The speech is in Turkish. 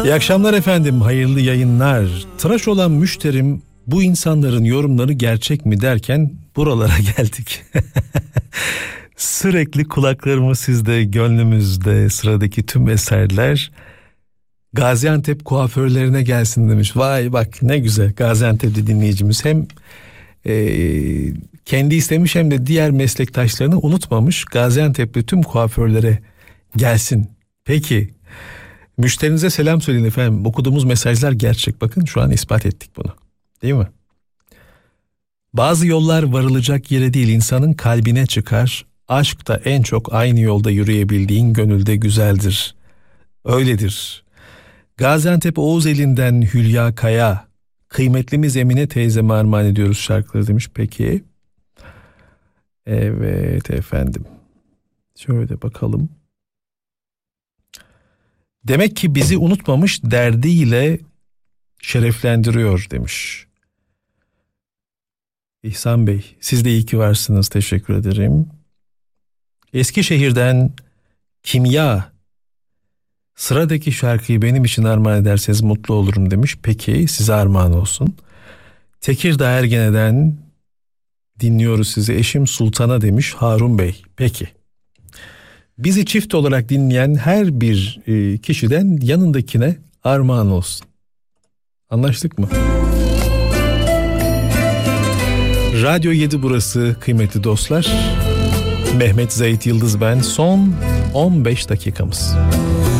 İyi akşamlar efendim, hayırlı yayınlar. Tıraş olan müşterim bu insanların yorumları gerçek mi derken buralara geldik. Sürekli kulaklarımız sizde, gönlümüzde, sıradaki tüm eserler Gaziantep kuaförlerine gelsin demiş. Vay bak ne güzel, Gaziantep'li dinleyicimiz hem kendi istemiş hem de diğer meslektaşlarını unutmamış. Gaziantep'li tüm kuaförlere gelsin. Peki müşterinize selam söyleyin efendim. Okuduğumuz mesajlar gerçek. Bakın şu an ispat ettik bunu. Değil mi? Bazı yollar varılacak yere değil, insanın kalbine çıkar. Aşk da en çok aynı yolda yürüyebildiğin gönülde güzeldir. Öyledir. Gaziantep Oğuz elinden Hülya Kaya. Kıymetlimiz Emine teyzeme armağan ediyoruz şarkıları demiş. Peki. Evet efendim. Şöyle bakalım. Demek ki bizi unutmamış, derdiyle şereflendiriyor demiş. İhsan Bey, siz de iyi ki varsınız, teşekkür ederim. Eskişehir'den Kimya, sıradaki şarkıyı benim için armağan ederseniz mutlu olurum demiş. Peki, size armağan olsun. Tekirdağ Ergene'den dinliyoruz sizi, eşim Sultan'a demiş Harun Bey. Peki. Bizi çift olarak dinleyen her bir kişiden yanındakine armağan olsun. Anlaştık mı? Radyo 7 burası kıymetli dostlar. Mehmet Zahit Yıldız ben. Son 15 dakikamız.